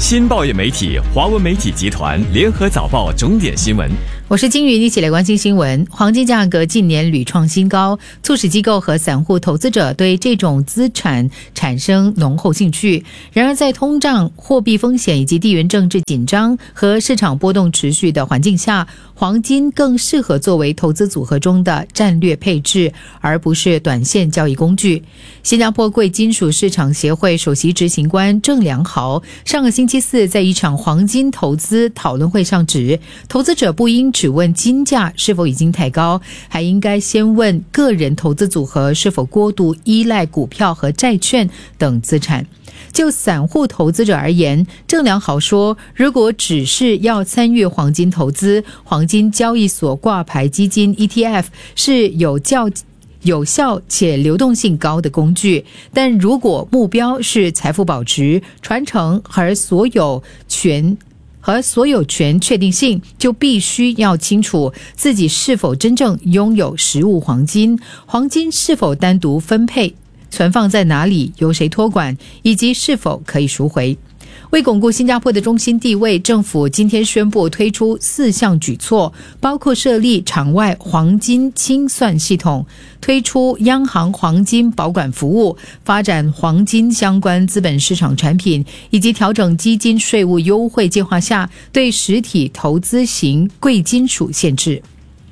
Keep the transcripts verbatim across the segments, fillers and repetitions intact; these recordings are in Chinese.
新报业媒体华文媒体集团联合早报重点新闻。 我是金云，一起来关心新闻。黄金价格近年屡创新高，促使机构和散户投资者对这种资产产生浓厚兴趣。然而在通胀、货币风险以及地缘政治紧张和市场波动持续的环境下，黄金更适合作为投资组合中的战略配置，而不是短线交易工具。新加坡贵金属市场协会首席执行官郑良豪上个星期四在一场黄金投资讨论会上指，投资者不应只问金价是否已经太高，还应该先问个人投资组合是否过度依赖股票和债券等资产。就散户投资者而言，郑良豪说，如果只是要参与黄金投资，黄金交易所挂牌基金 E T F 是有较有效且流动性高的工具，但如果目标是财富保值、传承和所有权和所有权确定性，就必须要清楚自己是否真正拥有实物黄金，黄金是否单独分配，存放在哪里，由谁托管，以及是否可以赎回。为巩固新加坡的中心地位，政府今天宣布推出四项举措，包括设立场外黄金清算系统，推出央行黄金保管服务，发展黄金相关资本市场产品，以及调整基金税务优惠计划下对实体投资型贵金属限制。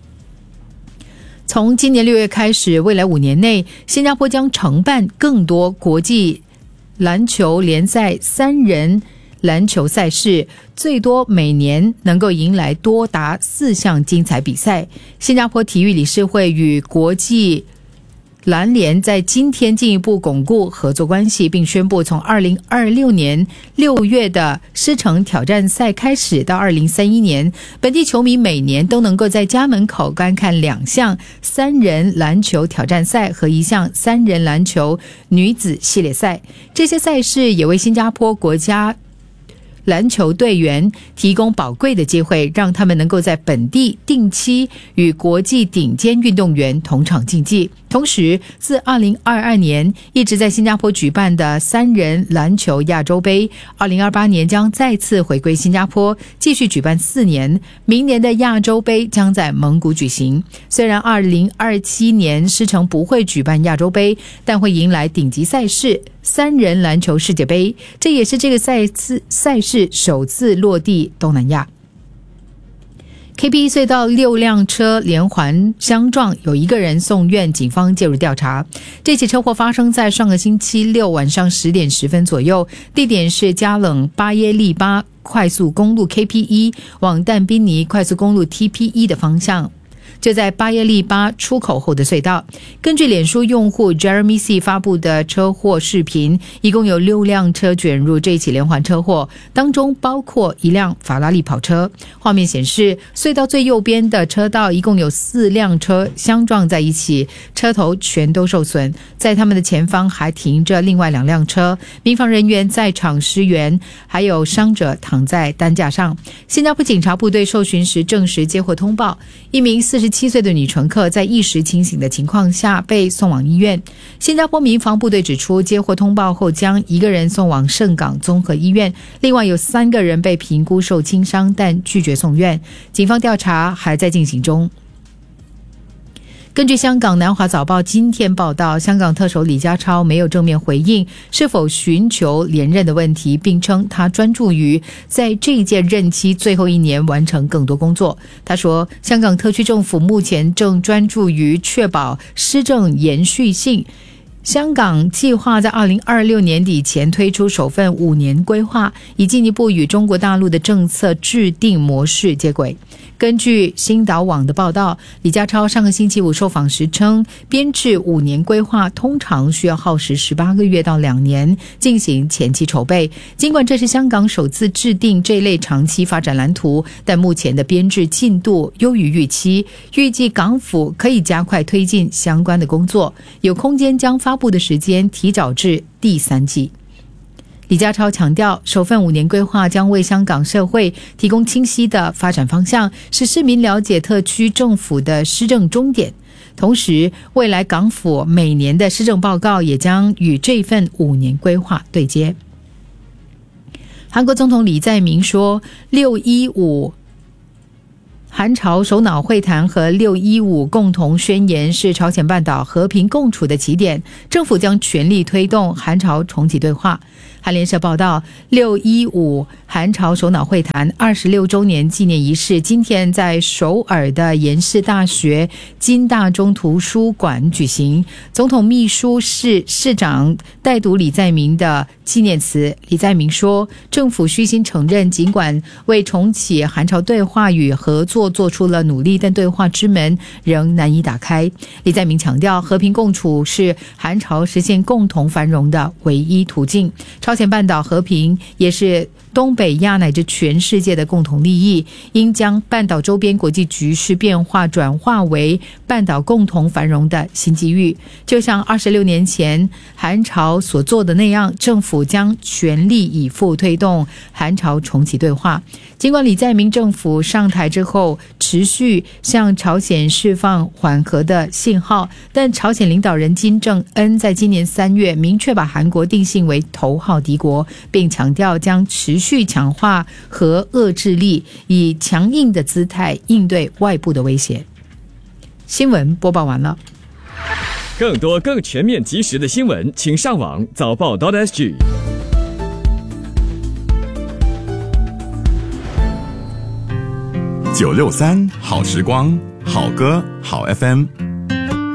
从今年六月开始，未来五年内，新加坡将承办更多国际篮球联赛三人篮球赛事，最多每年能够迎来多达四项精彩比赛。新加坡体育理事会与国际篮联在今天进一步巩固合作关系，并宣布从二零二六年六月的狮城挑战赛开始到二零三一年，本地球迷每年都能够在家门口观看两项三人篮球挑战赛和一项三人篮球女子系列赛。这些赛事也为新加坡国家篮球队员提供宝贵的机会，让他们能够在本地定期与国际顶尖运动员同场竞技。同时，自二零二二年一直在新加坡举办的三人篮球亚洲杯，二零二八年将再次回归新加坡，继续举办四年。明年的亚洲杯将在蒙古举行。虽然二零二七年狮城不会举办亚洲杯，但会迎来顶级赛事三人篮球世界杯，这也是这个赛次赛事首次落地东南亚。K P E 隧道六辆车连环相撞，有一个人送院，警方介入调查。这起车祸发生在上个星期六晚上十点十分左右，地点是加冷巴耶利巴快速公路 K P E 往但宾尼快速公路 T P E 的方向，就在巴耶利巴出口后的隧道。根据脸书用户 Jeremy C 发布的车祸视频，一共有六辆车卷入这起连环车祸，当中包括一辆法拉利跑车。画面显示，隧道最右边的车道一共有四辆车相撞在一起，车头全都受损，在他们的前方还停着另外两辆车，民防人员在场支援，还有伤者躺在担架上。新加坡警察部队受询时证实接获通报，一名四十七岁的女乘客在意识清醒的情况下被送往医院。新加坡民防部队指出，接获通报后将一个人送往圣港综合医院，另外有三个人被评估受轻伤，但拒绝送院。警方调查还在进行中。根据香港南华早报今天报道，香港特首李家超没有正面回应是否寻求连任的问题，并称他专注于在这一届任期最后一年完成更多工作。他说，香港特区政府目前正专注于确保施政延续性，香港计划在二零二六年底前推出首份五年规划，以进一步与中国大陆的政策制定模式接轨。根据星岛网的报道，李家超上个星期五受访时称，编制五年规划通常需要耗时十八个月到两年进行前期筹备。尽管这是香港首次制定这类长期发展蓝图，但目前的编制进度优于预期，预计港府可以加快推进相关的工作，有空间将发布的时间提早至第三季。李家超强调，首份五年规划将为香港社会提供清晰的发展方向，使市民了解特区政府的施政终点。同时，未来港府每年的施政报告也将与这份五年规划对接。 韩国总统李在明说，六一五韩朝首脑会谈和六一五共同宣言是朝鲜半岛和平共处的起点，政府将全力推动韩朝重启对话。韩联社报道，六一五韩朝首脑会谈二十六周年纪念仪式今天在首尔的延世大学金大中图书馆举行。总统秘书室室长代读李在明的纪念词。李在明说，政府虚心承认，尽管为重启韩朝对话与合作做出了努力，但对话之门仍难以打开。李在明强调，和平共处是韩朝实现共同繁荣的唯一途径。朝鲜半岛和平也是东北亚乃至全世界的共同利益，应将半岛周边国际局势变化转化为半岛共同繁荣的新机遇。就像二十六年前韩朝所做的那样，政府将全力以赴推动韩朝重启对话。尽管李在明政府上台之后持续向朝鲜释放缓和的信号，但朝鲜领导人金正恩在今年三月明确把韩国定性为头号敌国，并强调将持续强化和遏制力，以强硬的姿态应对外部的威胁。新闻播报完了。 更多更全面及时的新闻，请上网早报 .sg。 九六三好时光，好歌好 F M。